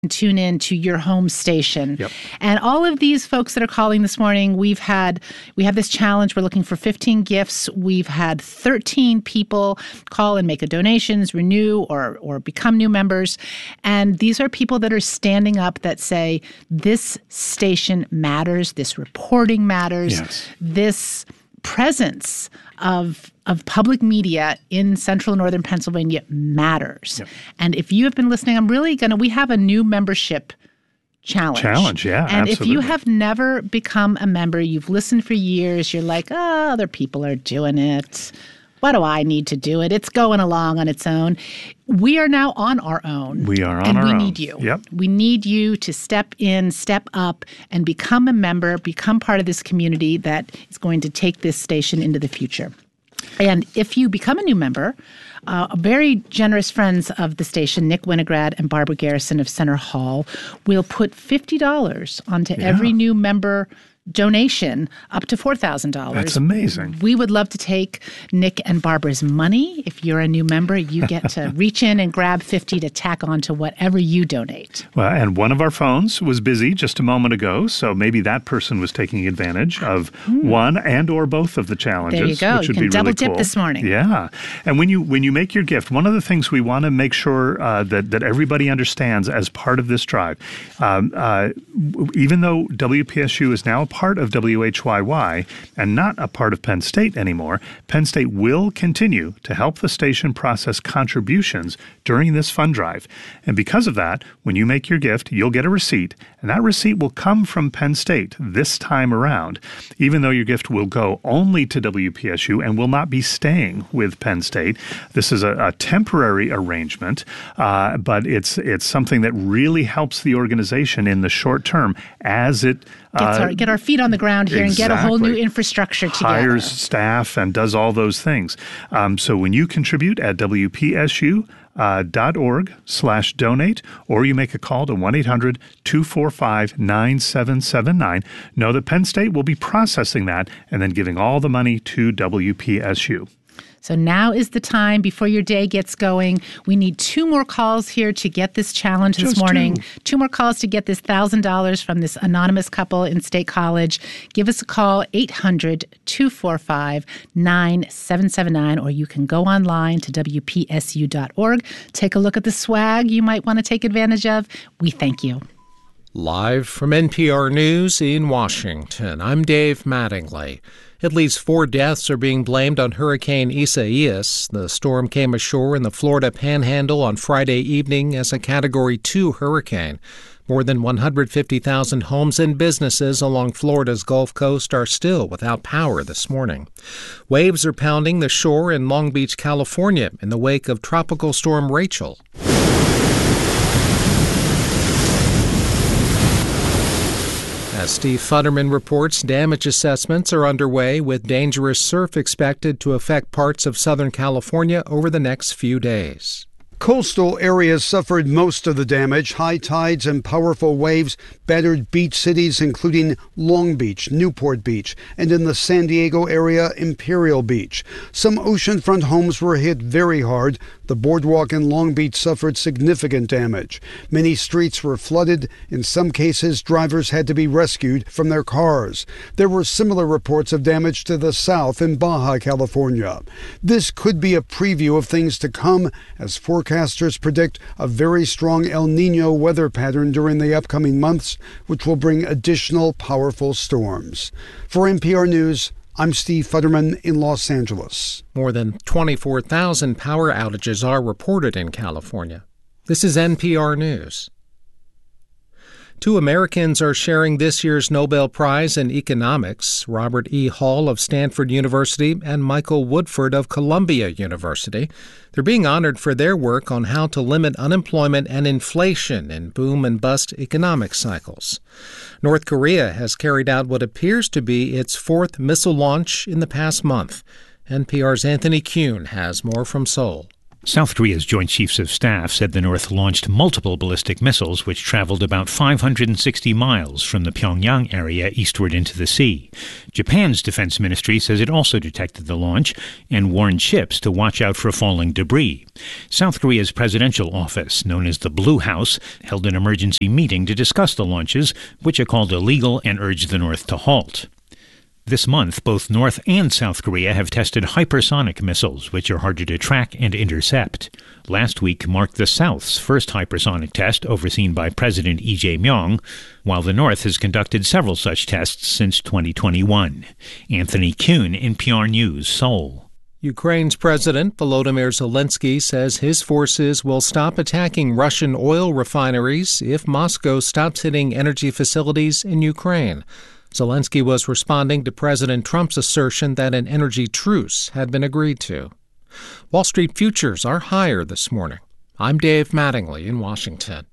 tune in to your home station. Yep. And all of these folks that are calling this morning, we have this challenge. We're looking for 15 gifts. We've had 13 people call and make donations, renew or become new members. And these are people that are standing up that say, this station matters, this reporting matters, yes. This presence of public media in central and northern Pennsylvania matters. Yep. And if you have been listening, we have a new membership challenge. Yeah, and absolutely. if you have never become a member, you've listened for years, you're like, other people are doing it. Why do I need to do it? It's going along on its own. We are now on our own. We are on our own. And we need you. Yep. We need you to step in, step up, and become a member, become part of this community that is going to take this station into the future. And if you become a new member, very generous friends of the station, Nick Winograd and Barbara Garrison of Center Hall, will put $50 onto every new member donation up to $4,000. That's amazing. We would love to take Nick and Barbara's money. If you're a new member, you get to reach in and grab $50 to tack on to whatever you donate. Well, and one of our phones was busy just a moment ago, so maybe that person was taking advantage of one and or both of the challenges. There you go. Which You would can be double really dip cool. this morning. Yeah. And when you make your gift, one of the things we want to make sure that everybody understands as part of this drive, even though WPSU is now a part of WHYY and not a part of Penn State anymore, Penn State will continue to help the station process contributions during this fund drive. And because of that, when you make your gift, you'll get a receipt, and that receipt will come from Penn State this time around, even though your gift will go only to WPSU and will not be staying with Penn State. This is a temporary arrangement, but it's something that really helps the organization in the short term as it get our feet on the ground here and get a whole new infrastructure together. Hires staff and does all those things. So when you contribute at WPSU.org/donate, or you make a call to 1-800-245-9779, know that Penn State will be processing that and then giving all the money to WPSU. So now is the time before your day gets going. We need 2 more calls here to get this challenge this morning. 2 more calls to get this $1,000 from this anonymous couple in State College. Give us a call, 800-245-9779, or you can go online to WPSU.org. Take a look at the swag you might want to take advantage of. We thank you. Live from NPR News in Washington, I'm Dave Mattingly. At least 4 deaths are being blamed on Hurricane Isaias. The storm came ashore in the Florida Panhandle on Friday evening as a Category 2 hurricane. More than 150,000 homes and businesses along Florida's Gulf Coast are still without power this morning. Waves are pounding the shore in Long Beach, California, in the wake of Tropical Storm Rachel. As Steve Futterman reports, damage assessments are underway with dangerous surf expected to affect parts of Southern California over the next few days. Coastal areas suffered most of the damage. High tides and powerful waves battered beach cities including Long Beach, Newport Beach, and in the San Diego area, Imperial Beach. Some oceanfront homes were hit very hard. The boardwalk in Long Beach suffered significant damage. Many streets were flooded. In some cases, drivers had to be rescued from their cars. There were similar reports of damage to the south in Baja California. This could be a preview of things to come as forecasters predict a very strong El Niño weather pattern during the upcoming months, which will bring additional powerful storms. For NPR News, I'm Steve Futterman in Los Angeles. More than 24,000 power outages are reported in California. This is NPR News. 2 Americans are sharing this year's Nobel Prize in Economics, Robert E. Hall of Stanford University and Michael Woodford of Columbia University. They're being honored for their work on how to limit unemployment and inflation in boom and bust economic cycles. North Korea has carried out what appears to be its 4th missile launch in the past month. NPR's Anthony Kuhn has more from Seoul. South Korea's Joint Chiefs of Staff said the North launched multiple ballistic missiles which traveled about 560 miles from the Pyongyang area eastward into the sea. Japan's defense ministry says it also detected the launch and warned ships to watch out for falling debris. South Korea's presidential office, known as the Blue House, held an emergency meeting to discuss the launches, which are called illegal, and urged the North to halt. This month, both North and South Korea have tested hypersonic missiles, which are harder to track and intercept. Last week marked the South's first hypersonic test, overseen by President Lee Jae-myung, while the North has conducted several such tests since 2021. Anthony Kuhn, NPR News, Seoul. Ukraine's President Volodymyr Zelensky says his forces will stop attacking Russian oil refineries if Moscow stops hitting energy facilities in Ukraine. Zelensky was responding to President Trump's assertion that an energy truce had been agreed to. Wall Street futures are higher this morning. I'm Dave Mattingly in Washington.